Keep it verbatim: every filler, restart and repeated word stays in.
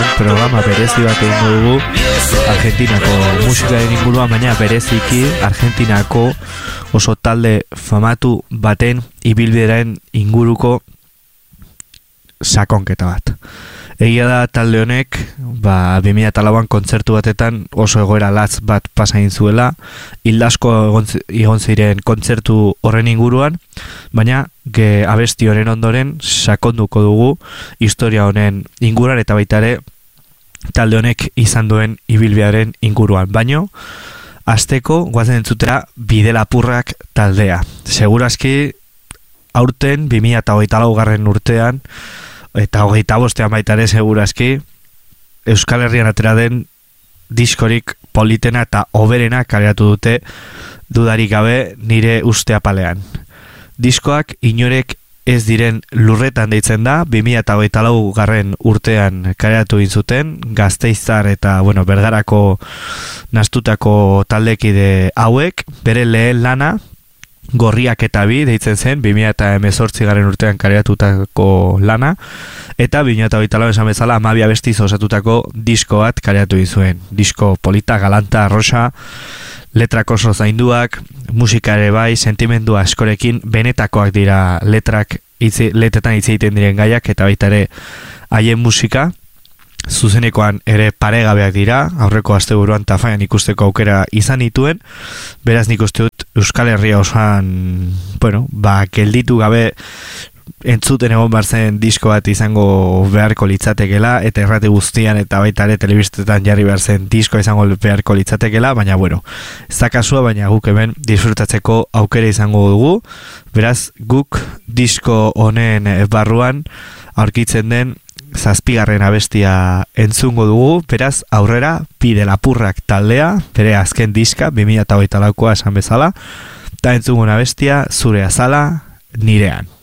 programa berezi bat egingo dugu Argentinako musikaren inguruan, baina bereziki Argentinako oso talde famatu baten ibilbidearen inguruko sakonketa bat. Egia da talde honek, ba, bi mila lauan kontzertu batetan oso egoera latz bat pasa egin zuela, hildasko egon ziren kontzertu horren inguruan, baina ge abesti honen ondoren sakonduko dugu historia honen inguruan eta baita ere talde honek izan duen ibilbidearen inguruan. Baino, hasteko goazen entzutera Bidelapurrak taldea. Segurazki aurten bi mila hogeita laugarren urtean eta hogeita bostean baita ere segurazki Euskal Herrian atera den diskorik politena eta hoberena kaleratu dute dudarik gabe nire uste apalean. Diskoak inorek ez diren lurretan deitzen da, bi mila hogeita laugarren urtean kaleratu egin zuten, Gasteiztar eta bueno, Bergarako nastutako taldekide hauek, bere lehen lana Gorriak eta bi deitzen zen, bi mila hemezortzigarren urtean kareatutako lana, eta bi mila hogeita lau esan bezala hamabi abestiz osatutako disko bat kareatu zuen. Disko polita, galanta, rosa, letrak oso zainduak, musika ere bai, sentimendua askorekin, benetakoak dira letrak, itzi, letetan hitz egiten diren gaiak, eta baita ere haien musika, zuzenekoan ere paregabeak dira, aurreko asteburuan Tafaian ikusteko aukera izan dituen, beraz nik uste dut Euskal Herria osoan, bueno, ba, gelditu gabe entzuten egon behar zen disko bat izango beharko litzatekela, eta errate guztian eta baita ere telebistetan jarri behar zen disko izango beharko litzatekela, baina bueno, ez da kasua, baina guk hemen disfrutatzeko aukera izango dugu, beraz guk disko honen barruan aurkitzen den zazpigarren abestia entzungo dugu, beraz aurrera Bidelapurrak taldea, bere azken diska, bi mila hogeita laukoa esan bezala, eta entzungo abestia Zure azala nirean.